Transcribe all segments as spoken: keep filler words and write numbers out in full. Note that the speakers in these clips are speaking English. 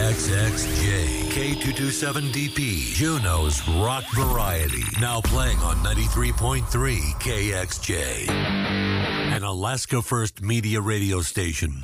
X X J, K two twenty-seven D P, Juneau's rock variety. Now playing on ninety-three point three K X J, an Alaska First Media radio station.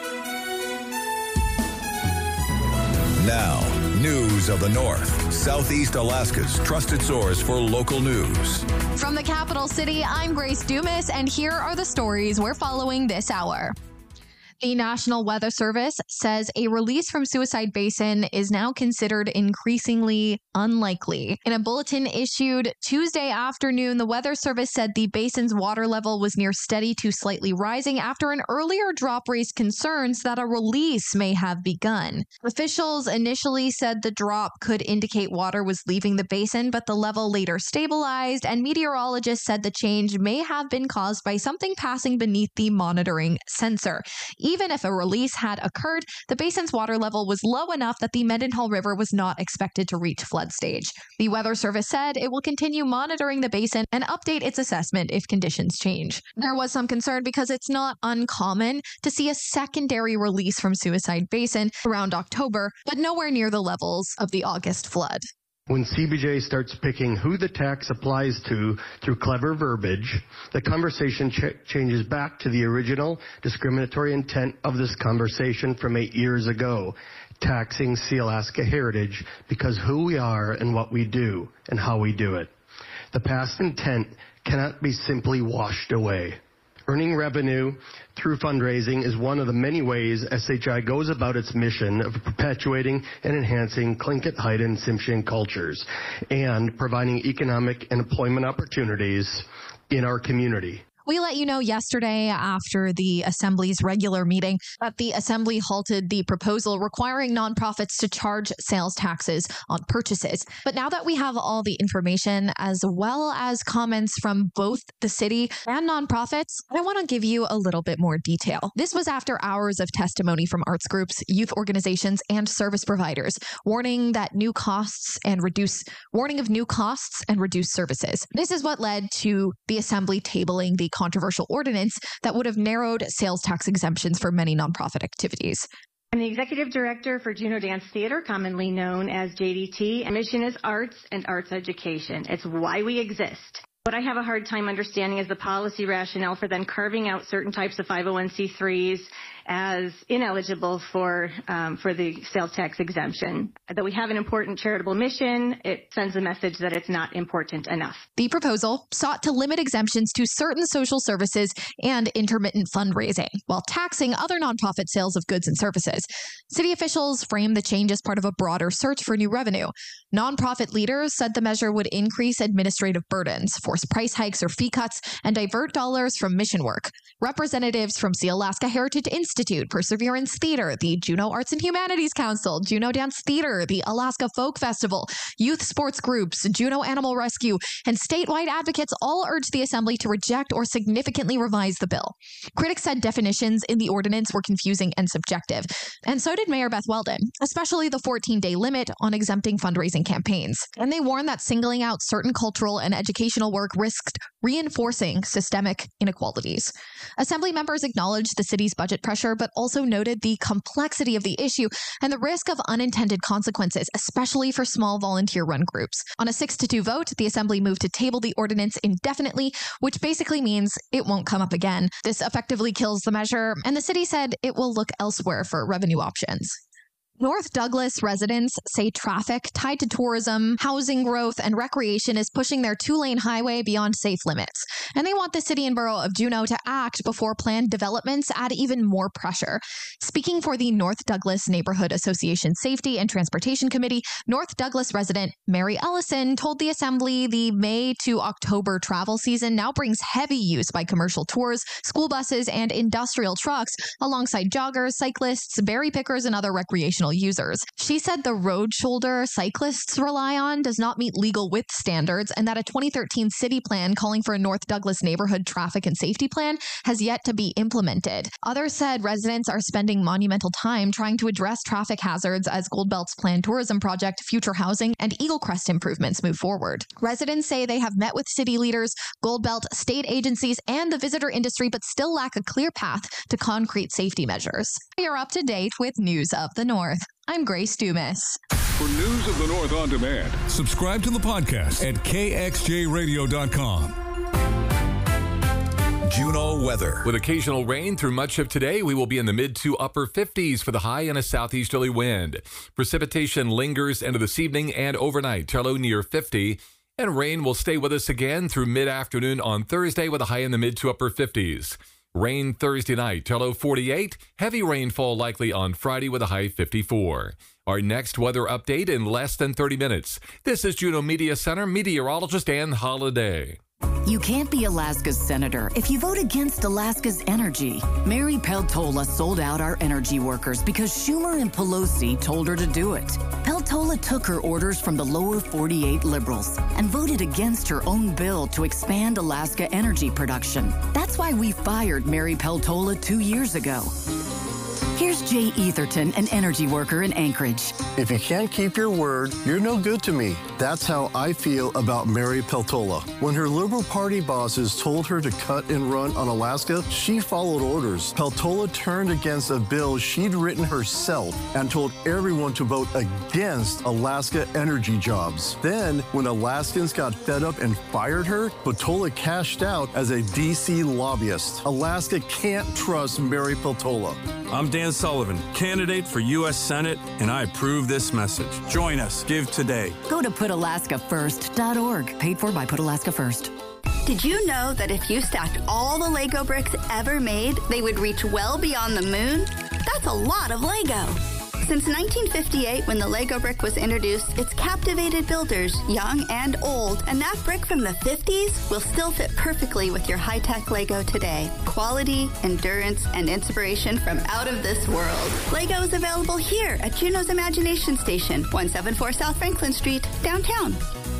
Now, news of the North, Southeast Alaska's trusted source for local news. From the capital city, I'm Grace Dumas, and here are the stories we're following this hour. The National Weather Service says a release from Suicide Basin is now considered increasingly unlikely. In a bulletin issued Tuesday afternoon, the Weather Service said the basin's water level was near steady to slightly rising after an earlier drop raised concerns that a release may have begun. Officials initially said the drop could indicate water was leaving the basin, but the level later stabilized, and meteorologists said the change may have been caused by something passing beneath the monitoring sensor. Even if a release had occurred, the basin's water level was low enough that the Mendenhall River was not expected to reach flood stage. The Weather Service said it will continue monitoring the basin and update its assessment if conditions change. There was some concern because it's not uncommon to see a secondary release from Suicide Basin around October, but nowhere near the levels of the August flood. When C B J starts picking who the tax applies to through clever verbiage, the conversation ch- changes back to the original discriminatory intent of this conversation from eight years ago, taxing Sealaska heritage because who we are and what we do and how we do it. The past intent cannot be simply washed away. Earning revenue through fundraising is one of the many ways S H I goes about its mission of perpetuating and enhancing Tlingit, Haida, and Tsimshian cultures and providing economic and employment opportunities in our community. We let you know yesterday after the Assembly's regular meeting that the Assembly halted the proposal requiring nonprofits to charge sales taxes on purchases. But now that we have all the information as well as comments from both the city and nonprofits, I want to give you a little bit more detail. This was after hours of testimony from arts groups, youth organizations, and service providers, warning that new costs and reduce warning of new costs and reduced services. This is what led to the Assembly tabling the controversial ordinance that would have narrowed sales tax exemptions for many nonprofit activities. I'm the Executive Director for Juneau Dance Theater, commonly known as J D T. Our mission is arts and arts education. It's why we exist. What I have a hard time understanding is the policy rationale for then carving out certain types of five oh one c threes as ineligible for um, for the sales tax exemption. That we have an important charitable mission, it sends a message that it's not important enough. The proposal sought to limit exemptions to certain social services and intermittent fundraising, while taxing other nonprofit sales of goods and services. City officials framed the change as part of a broader search for new revenue. Nonprofit leaders said the measure would increase administrative burdens, force price hikes or fee cuts, and divert dollars from mission work. Representatives from Sealaska Heritage Institute, Perseverance Theater, the Juneau Arts and Humanities Council, Juneau Dance Theater, the Alaska Folk Festival, youth sports groups, Juneau Animal Rescue, and statewide advocates all urged the Assembly to reject or significantly revise the bill. Critics said definitions in the ordinance were confusing and subjective, and so did Mayor Beth Weldon, especially the fourteen-day limit on exempting fundraising campaigns. And they warned that singling out certain cultural and educational work risked reinforcing systemic inequalities. Assembly members acknowledged the city's budget pressure, but also noted the complexity of the issue and the risk of unintended consequences, especially for small volunteer-run groups. On a six to two vote, the Assembly moved to table the ordinance indefinitely, which basically means it won't come up again. This effectively kills the measure, and the city said it will look elsewhere for revenue options. North Douglas residents say traffic tied to tourism, housing growth, and recreation is pushing their two-lane highway beyond safe limits. And they want the city and borough of Juneau to act before planned developments add even more pressure. Speaking for the North Douglas Neighborhood Association Safety and Transportation Committee, North Douglas resident Mary Ellison told the Assembly the May to October travel season now brings heavy use by commercial tours, school buses, and industrial trucks, alongside joggers, cyclists, berry pickers, and other recreational users. She said the road shoulder cyclists rely on does not meet legal width standards, and that a twenty thirteen city plan calling for a North Douglas neighborhood traffic and safety plan has yet to be implemented. Others said residents are spending monumental time trying to address traffic hazards as Goldbelt's planned tourism project, future housing, and Eagle Crest improvements move forward. Residents say they have met with city leaders, Goldbelt, state agencies, and the visitor industry, but still lack a clear path to concrete safety measures. You're up to date with News of the North. I'm Grace Dumas. For News of the North on demand, subscribe to the podcast at K X J radio dot com. Juneau weather. With occasional rain through much of today, we will be in the mid to upper fifties for the high and a southeasterly wind. Precipitation lingers into this evening and overnight, till low near fifty. And rain will stay with us again through mid-afternoon on Thursday with a high in the mid to upper fifties. Rain Thursday night, till low forty-eight. Heavy rainfall likely on Friday with a high fifty-four. Our next weather update in less than thirty minutes. This is Juneau Media Center meteorologist Ann Holiday. You can't be Alaska's senator if you vote against Alaska's energy. Mary Peltola sold out our energy workers because Schumer and Pelosi told her to do it. Peltola took her orders from the lower forty-eight liberals and voted against her own bill to expand Alaska energy production. That's why we fired Mary Peltola two years ago. Here's Jay Etherton, an energy worker in Anchorage. If you can't keep your word, you're no good to me. That's how I feel about Mary Peltola. When her Liberal Party bosses told her to cut and run on Alaska, she followed orders. Peltola turned against a bill she'd written herself and told everyone to vote against Alaska energy jobs. Then, when Alaskans got fed up and fired her, Peltola cashed out as a D C lobbyist. Alaska can't trust Mary Peltola. I'm Dan Sullivan, candidate for U S Senate, and I approve this message. Join us. Give today. Go to put alaska first dot org. Paid for by Put Alaska First. Did you know that if you stacked all the Lego bricks ever made, they would reach well beyond the moon? That's a lot of Lego. Since nineteen fifty-eight, when the Lego brick was introduced, it's captivated builders, young and old, and that brick from the fifties will still fit perfectly with your high-tech Lego today. Quality, endurance, and inspiration from out of this world. Lego is available here at Juneau's Imagination Station, one seventy-four South Franklin Street, downtown.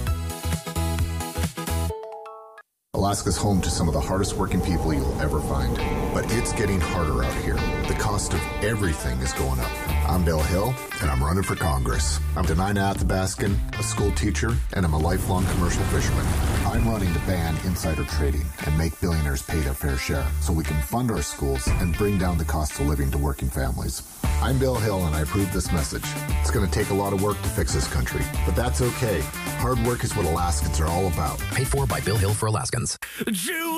Alaska's home to some of the hardest working people you'll ever find. But it's getting harder out here. The cost of everything is going up. I'm Bill Hill, and I'm running for Congress. I'm Denina Athabaskan, a school teacher, and I'm a lifelong commercial fisherman. I'm running to ban insider trading and make billionaires pay their fair share so we can fund our schools and bring down the cost of living to working families. I'm Bill Hill, and I approve this message. It's going to take a lot of work to fix this country, but that's okay. Hard work is what Alaskans are all about. Paid for by Bill Hill for Alaskans.